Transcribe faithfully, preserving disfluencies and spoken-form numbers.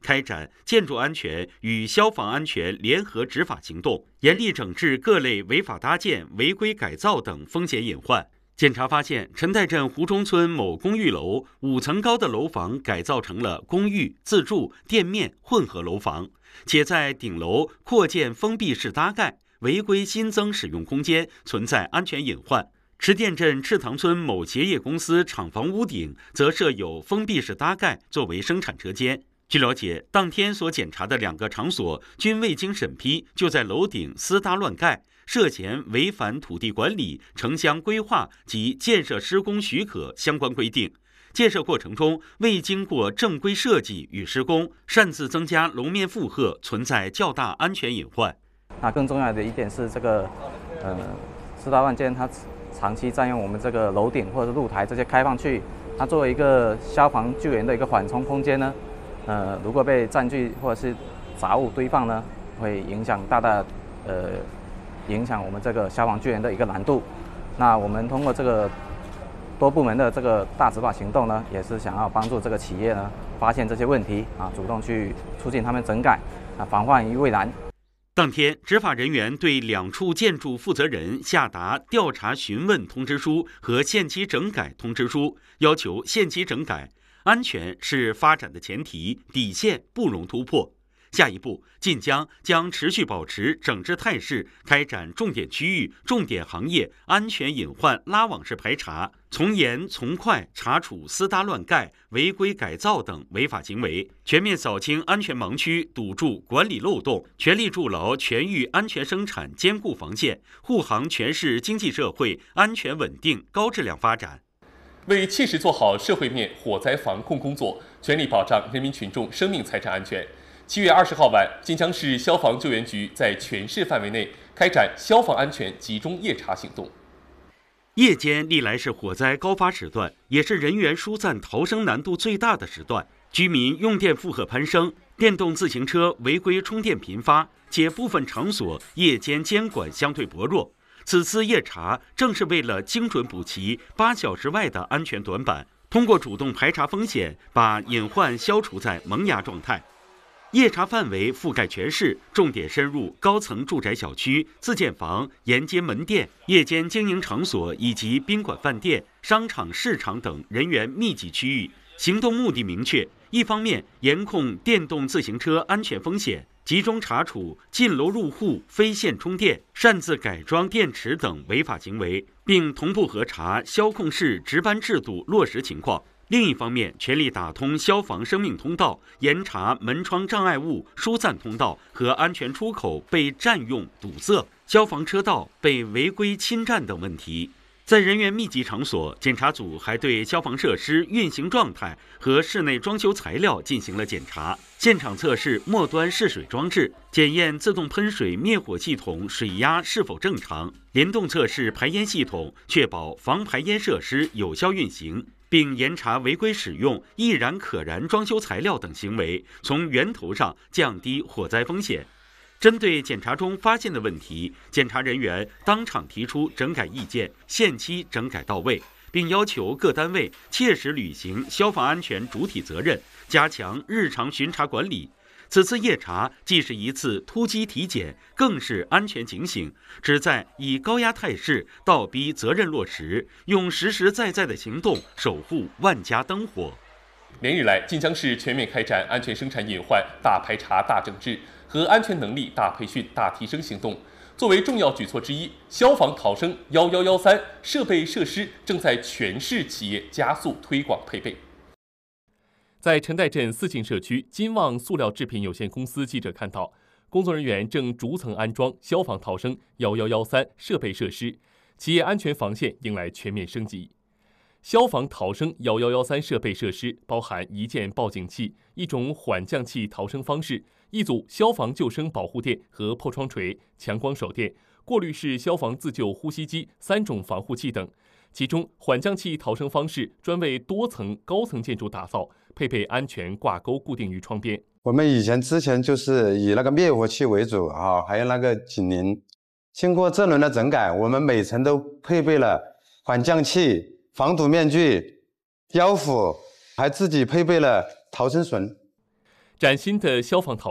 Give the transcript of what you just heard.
开展建筑安全与消防安全联合执法行动，严厉整治各类违法搭建、违规改造等风险隐患。检查发现，陈岱镇湖中村某公寓楼五层高的楼房改造成了公寓、自住、店面混合楼房，且在顶楼扩建封闭式搭盖，违规新增使用空间，存在安全隐患。池店镇赤塘村某鞋业公司厂房屋顶则设有封闭式搭盖，作为生产车间。据了解，当天所检查的两个场所均未经审批，就在楼顶私搭乱盖，涉嫌违反土地管理、城乡规划及建设施工许可相关规定。建设过程中未经过正规设计与施工，擅自增加楼面负荷，存在较大安全隐患。 那更重要的一点是，这个呃私搭乱建它长期占用我们这个楼顶或者露台这些开放区域，它作为一个消防救援的一个缓冲空间呢，呃，如果被占据或者是杂物堆放呢，会影响大大呃影响我们这个消防救援的一个难度。那我们通过这个多部门的这个大执法行动呢，也是想要帮助这个企业呢发现这些问题啊，主动去促进他们整改啊，防患于未然。 当天，执法人员对两处建筑负责人下达调查询问通知书和限期整改通知书，要求限期整改，安全是发展的前提，底线不容突破。下一步，晋江将持续保持整治态势，开展重点区域、重点行业安全隐患拉网式排查，从严从快查处私搭乱盖、违规改造等违法行为，全面扫清安全盲区，堵住管理漏洞，全力筑牢全域安全生产坚固防线，护航全市经济社会安全稳定高质量发展。 为切实做好社会面火灾防控工作，全力保障人民群众生命财产安全。七月二十号晚，晋江市消防救援局在全市范围内开展消防安全集中夜查行动。 夜间历来是火灾高发时段，也是人员疏散逃生难度最大的时段。居民用电负荷攀升，电动自行车违规充电频发，且部分场所夜间监管相对薄弱。此次夜查正是为了精准补齐八小时外的安全短板，通过主动排查风险，把隐患消除在萌芽状态。夜查范围覆盖全市，重点深入高层住宅小区、自建房、沿街门店、夜间经营场所以及宾馆饭店、商场市场等人员密集区域。行动目的明确，一方面严控电动自行车安全风险，集中查处进楼入户非线充电、擅自改装电池等违法行为，并同步核查消控室值班制度落实情况。另一方面，全力打通消防生命通道，严查门窗障碍物、疏散通道和安全出口被占用堵塞、消防车道被违规侵占等问题。在人员密集场所，检查组还对消防设施运行状态和室内装修材料进行了检查，现场测试末端试水装置，检验自动喷水灭火系统水压是否正常，联动测试排烟系统，确保防排烟设施有效运行，并严查违规使用易燃可燃装修材料等行为，从源头上降低火灾风险。针对检查中发现的问题，检查人员当场提出整改意见，限期整改到位，并要求各单位切实履行消防安全主体责任，加强日常巡查管理。此次夜查既是一次突击体检，更是安全警醒，旨在以高压态势倒逼责任落实，用实实在在的行动守护万家灯火。 连日来，晋江市全面开展安全生产隐患大排查、大整治和安全能力大培训、大提升行动。作为重要举措之一，消防逃生一一一三设备设施正在全市企业加速推广配备。在陈岱镇四进社区金旺塑料制品有限公司，记者看到，工作人员正逐层安装消防逃生一一一三设备设施，企业安全防线迎来全面升级。消防逃生一一一三设备设施包含一件报警器、一种缓降器逃生方式、一组消防救生保护垫和破窗锤、强光手电、过滤式消防自救呼吸机三种防护器等。其中，缓降器逃生方式专为多层高层建筑打造，配备安全挂钩固定于窗边。 我们以前之前就是以那个灭火器为主啊，还有那个警铃。经过这轮的整改，我们每层都配备了缓降器、防毒面具、腰斧，还自己配备了逃生绳。 崭新的消防逃